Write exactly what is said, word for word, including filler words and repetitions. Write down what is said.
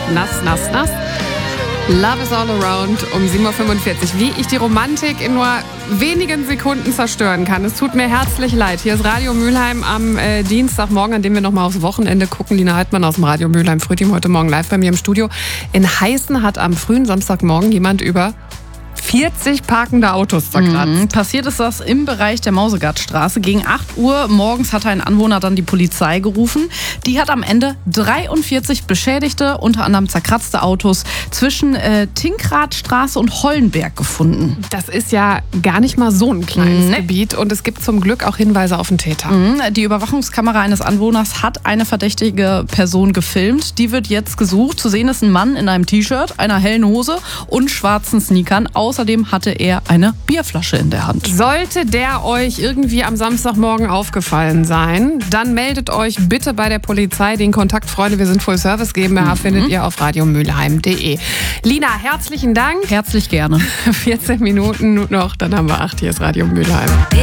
nass, nass, nass. Love is all around um sieben Uhr fünfundvierzig. Wie ich die Romantik in nur wenigen Sekunden zerstören kann. Es tut mir herzlich leid. Hier ist Radio Mülheim am äh, Dienstagmorgen, an dem wir nochmal aufs Wochenende gucken. Lina Heidmann aus dem Radio Mülheim Frühteam heute Morgen live bei mir im Studio. In Heißen hat am frühen Samstagmorgen jemand über vierzig parkende Autos zerkratzt. Mhm. Passiert ist das im Bereich der Mausegardstraße. Gegen acht Uhr morgens hat ein Anwohner dann die Polizei gerufen. Die hat am Ende dreiundvierzig beschädigte, unter anderem zerkratzte Autos zwischen äh, Tinkradstraße und Hollenberg gefunden. Das ist ja gar nicht mal so ein kleines Nee. Gebiet und es gibt zum Glück auch Hinweise auf den Täter. Mhm. Die Überwachungskamera eines Anwohners hat eine verdächtige Person gefilmt. Die wird jetzt gesucht. Zu sehen ist ein Mann in einem T-Shirt, einer hellen Hose und schwarzen Sneakern. Außerdem hatte er eine Bierflasche in der Hand. Sollte der euch irgendwie am Samstagmorgen aufgefallen sein, dann meldet euch bitte bei der Polizei. Den Kontakt, Freunde, wir sind Full Service GmbH, mhm. findet ihr auf radiomülheim punkt de. Lina, herzlichen Dank. Herzlich gerne. vierzehn Minuten noch, dann haben wir acht. Hier ist Radio Mülheim.